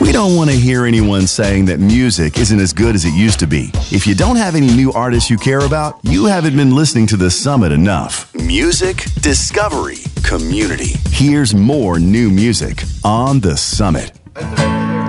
We don't want to hear anyone saying that music isn't as good as it used to be. If you don't have any new artists you care about, you haven't been listening to The Summit enough. Music, discovery, community. Here's more new music on The Summit.